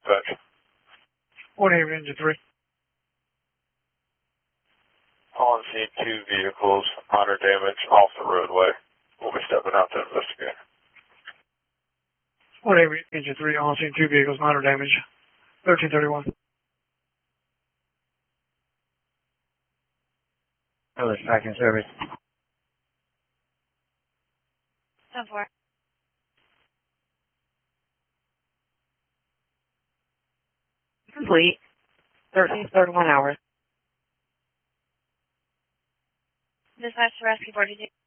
dispatch. 1-8 engine 3. On scene, 2 vehicles, minor damage off the roadway. We'll be stepping out to investigate. 1-8 engine 3, on scene 2 vehicles, minor damage. 1331. Hello, tracking service. 10-4. Complete. 13:31 hours. Dispatch to rescue 42.